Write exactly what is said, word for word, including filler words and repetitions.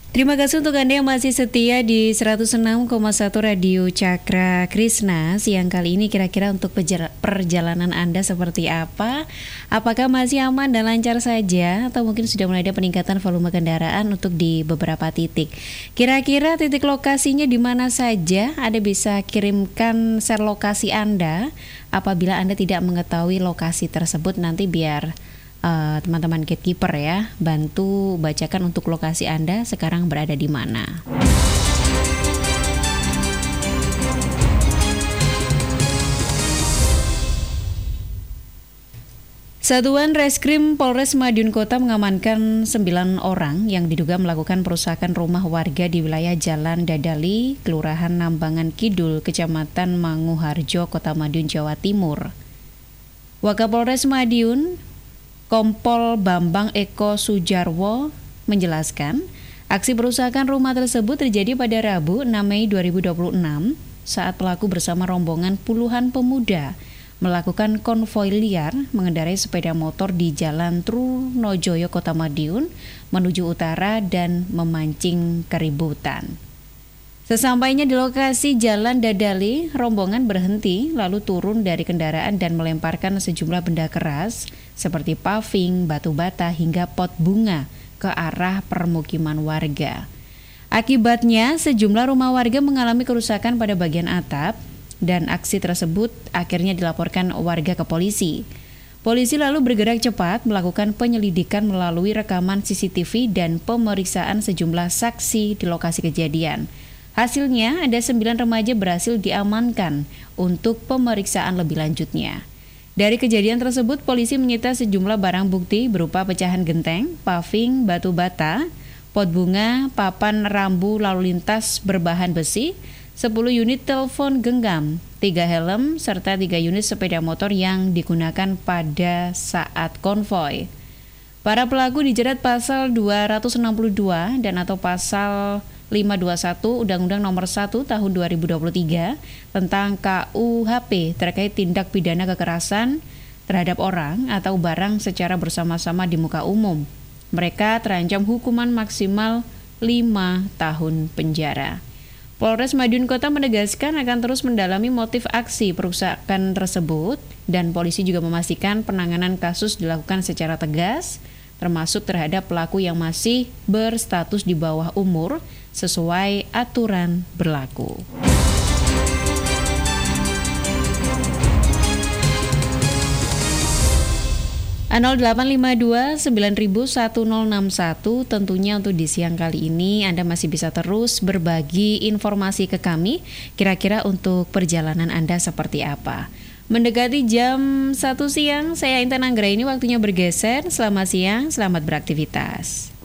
Terima kasih untuk Anda yang masih setia di seratus enam koma satu Radio Cakra Krisna. Siang kali ini kira-kira untuk perjalanan Anda seperti apa? Apakah masih aman dan lancar saja? Atau mungkin sudah mulai ada peningkatan volume kendaraan untuk di beberapa titik? Kira-kira titik lokasinya di mana saja? Anda bisa kirimkan share lokasi Anda. Apabila Anda tidak mengetahui lokasi tersebut, nanti biar Uh, teman-teman gatekeeper ya, bantu bacakan untuk lokasi Anda sekarang berada di mana. Satuan Reskrim Polres Madiun Kota mengamankan sembilan orang yang diduga melakukan perusakan rumah warga di wilayah Jalan Dadali, Kelurahan Nambangan Kidul, Kecamatan Manguharjo, Kota Madiun, Jawa Timur. Wakapolres Madiun Kompol Bambang Eko Sujarwo menjelaskan, aksi perusakan rumah tersebut terjadi pada Rabu enam Mei dua ribu dua puluh enam saat pelaku bersama rombongan puluhan pemuda melakukan konvoi liar mengendarai sepeda motor di Jalan Trunojoyo, Kota Madiun menuju utara dan memancing keributan. Sesampainya di lokasi Jalan Dadali, rombongan berhenti lalu turun dari kendaraan dan melemparkan sejumlah benda keras seperti paving, batu bata hingga pot bunga ke arah permukiman warga. Akibatnya sejumlah rumah warga mengalami kerusakan pada bagian atap dan aksi tersebut akhirnya dilaporkan warga ke polisi. Polisi lalu bergerak cepat melakukan penyelidikan melalui rekaman C C T V dan pemeriksaan sejumlah saksi di lokasi kejadian. Hasilnya ada sembilan remaja berhasil diamankan untuk pemeriksaan lebih lanjutnya. Dari kejadian tersebut, polisi menyita sejumlah barang bukti berupa pecahan genteng, paving, batu bata, pot bunga, papan rambu lalu lintas berbahan besi, sepuluh unit telepon genggam, tiga helm, serta tiga unit sepeda motor yang digunakan pada saat konvoi. Para pelaku dijerat pasal dua ratus enam puluh dua dan atau pasal lima dua satu Undang-Undang Nomor satu Tahun dua ribu dua puluh tiga tentang K U H P terkait tindak pidana kekerasan terhadap orang atau barang secara bersama-sama di muka umum. Mereka terancam hukuman maksimal lima tahun penjara. Polres Madiun Kota menegaskan akan terus mendalami motif aksi perusakan tersebut dan polisi juga memastikan penanganan kasus dilakukan secara tegas, termasuk terhadap pelaku yang masih berstatus di bawah umur sesuai aturan berlaku. nol delapan lima dua sembilan satu nol enam satu tentunya untuk di siang kali ini Anda masih bisa terus berbagi informasi ke kami, kira-kira untuk perjalanan Anda seperti apa. Mendekati jam satu siang, saya Intan Anggra ini waktunya bergeser. Selamat siang, selamat beraktivitas.